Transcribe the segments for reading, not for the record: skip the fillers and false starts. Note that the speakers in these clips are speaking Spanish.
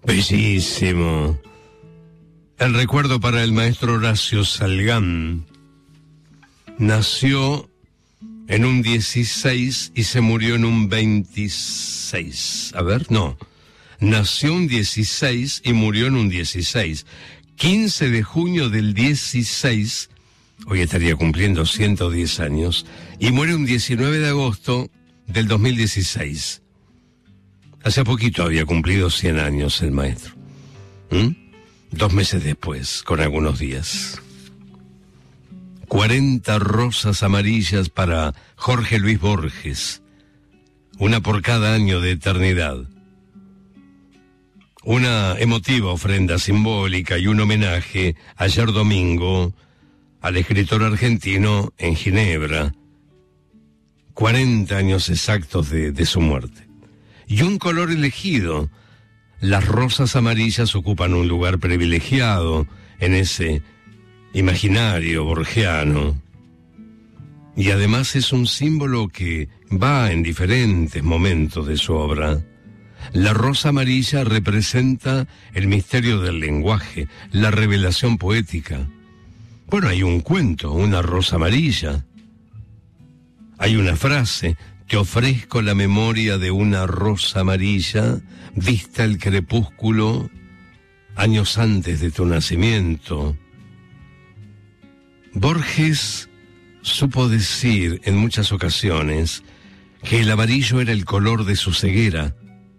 Bellísimo. El recuerdo para el maestro Horacio Salgán. Nació en un 16 y se murió en un 26. Nació un 16 y murió en un 16. 15 de junio del 16, hoy estaría cumpliendo 110 años, y muere un 19 de agosto del 2016. Hace poquito había cumplido 100 años el maestro. 2 meses después, con algunos días. 40 rosas amarillas para Jorge Luis Borges. Una por cada año de eternidad. Una emotiva ofrenda simbólica y un homenaje ayer domingo al escritor argentino en Ginebra. 40 años exactos de su muerte. Y un color elegido. Las rosas amarillas ocupan un lugar privilegiado en ese imaginario borgiano. Y además es un símbolo que va en diferentes momentos de su obra. La rosa amarilla representa el misterio del lenguaje, la revelación poética. Bueno, hay un cuento, una rosa amarilla. Hay una frase: te ofrezco la memoria de una rosa amarilla, vista el crepúsculo, años antes de tu nacimiento. Borges supo decir en muchas ocasiones que el amarillo era el color de su ceguera,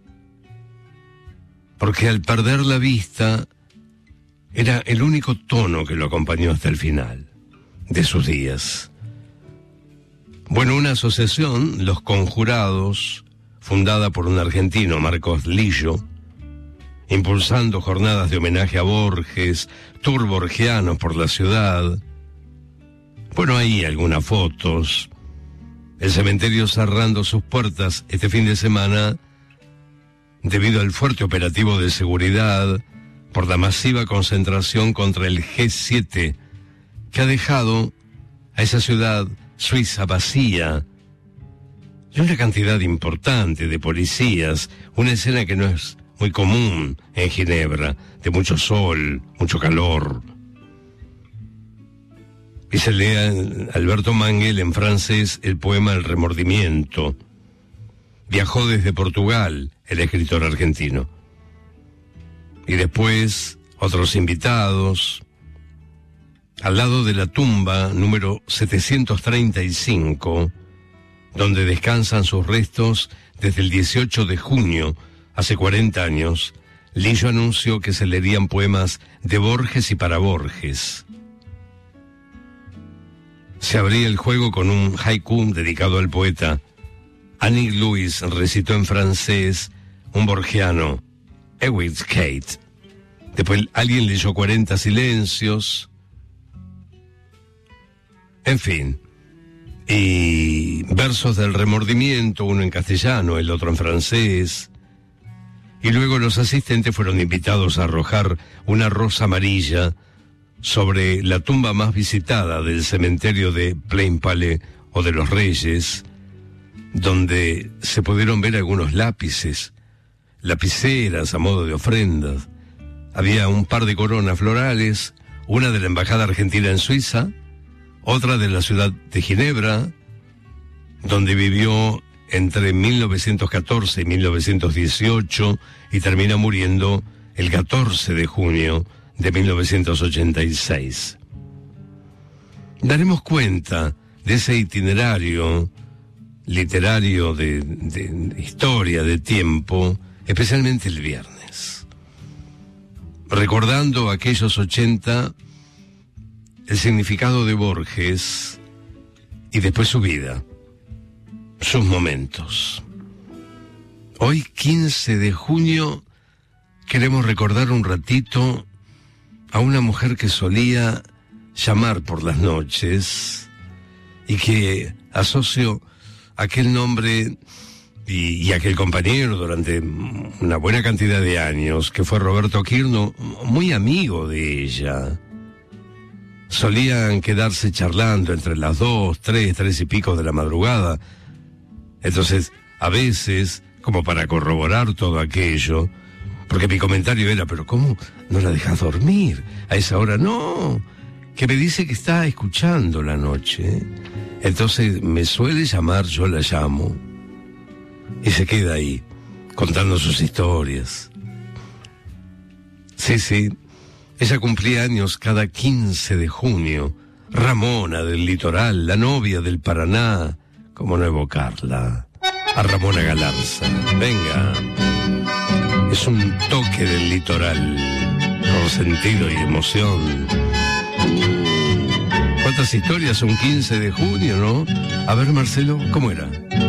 porque al perder la vista era el único tono que lo acompañó hasta el final de sus días. Bueno, una asociación, Los Conjurados, fundada por un argentino, Marcos Lillo, impulsando jornadas de homenaje a Borges, tour borgianos por la ciudad. Bueno, ahí algunas fotos. El cementerio cerrando sus puertas este fin de semana debido al fuerte operativo de seguridad por la masiva concentración contra el G7, que ha dejado a esa ciudad suiza vacía y una cantidad importante de policías, una escena que no es muy común en Ginebra, de mucho sol, mucho calor. Y se lee Alberto Manguel en francés el poema El remordimiento. Viajó desde Portugal el escritor argentino. Y después otros invitados. Al lado de la tumba número 735, donde descansan sus restos desde el 18 de junio, hace 40 años, Lillo anunció que se leerían poemas de Borges y para Borges. Se abría el juego con un haiku dedicado al poeta. Annie Louis recitó en francés un borgiano, Ewit Kate. Después alguien leyó 40 silencios. En fin. Y versos del remordimiento, uno en castellano, el otro en francés. Y luego los asistentes fueron invitados a arrojar una rosa amarilla sobre la tumba más visitada del cementerio de Plain Palais o de los Reyes, donde se pudieron ver algunos lápices, lapiceras a modo de ofrendas. Había un par de coronas florales, una de la Embajada Argentina en Suiza, otra de la ciudad de Ginebra, donde vivió entre 1914 y 1918 y termina muriendo el 14 de junio de 1986. Daremos cuenta de ese itinerario literario de historia, de tiempo, especialmente el viernes. Recordando aquellos 80, el significado de Borges y después su vida, sus momentos. Hoy, 15 de junio, queremos recordar un ratito a una mujer que solía llamar por las noches y que asocio aquel nombre y aquel compañero durante una buena cantidad de años, que fue Roberto Quirno, muy amigo de ella. Solían quedarse charlando entre las 2, 3 y pico de la madrugada. Entonces, a veces, como para corroborar todo aquello, Porque mi comentario era, pero ¿cómo no la dejas dormir a esa hora? No, que me dice que está escuchando la noche. Entonces me suele llamar, yo la llamo. Y se queda ahí, contando sus historias. Sí, ella cumplía años cada 15 de junio. Ramona del Litoral, la novia del Paraná. ¿Cómo no evocarla? A Ramona Galarza. Venga. Es un toque del litoral, con sentido y emoción. ¿Cuántas historias? Un 15 de junio, ¿no? A ver, Marcelo, ¿cómo era?